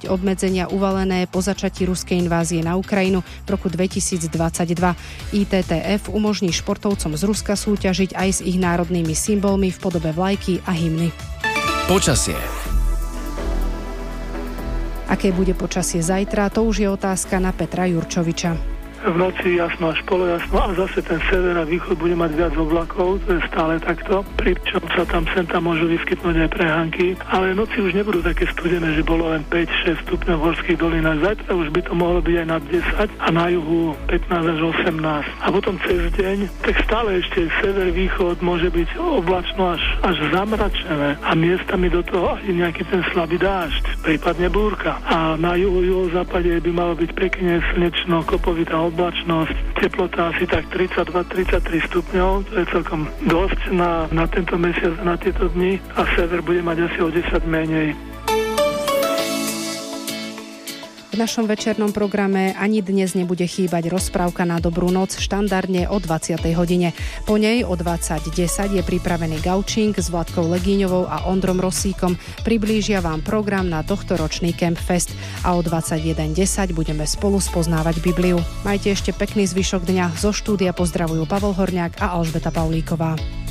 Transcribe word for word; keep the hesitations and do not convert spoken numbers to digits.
spustiť obmedzenia uvalené po začatí ruskej invázie na Ukrajinu v roku dvetisícdvadsaťdva. í té té ef umožní športovcom z Ruska súťažiť aj s ich národnými symbolmi v podobe vlajky a hymny. Počasie. Aké bude počasie zajtra, to už je otázka na Petra Jurčoviča. V noci jasno až polojasno a zase ten sever a východ bude mať viac oblakov, to je stále takto, pričom sa tam sem tam môžu vyskytnúť aj prehánky, ale noci už nebudú také studené, že bolo len päť šesť stupňov v horských dolinách. Zajtra už by to mohlo byť aj nad desať a na juhu pätnásť až osemnásť. A potom cez deň, tak stále ešte sever, východ môže byť oblačno až, až zamračené a miestami do toho aj nejaký ten slabý dážď, prípadne búrka. A na juhu, juhozápade by malo byť pekne slnečno, kopovitá oblačnosť, teplota asi tak tridsaťdva tridsaťtri stupňov, to je celkom dosť na, na tento mesiac, na tieto dni a sever bude mať asi o desať menej. V našom večernom programe ani dnes nebude chýbať rozprávka na dobrú noc štandardne o dvadsiatej hodine. Po nej o dvadsať desať je pripravený Gaučing s Vladkou Legíňovou a Ondrom Rosíkom. Priblížia vám program na tohtoročný Camp Fest a o dvadsaťjeden desať budeme spolu spoznávať Bibliu. Majte ešte pekný zvyšok dňa. Zo štúdia pozdravujú Pavol Horňák a Alžbeta Paulíková.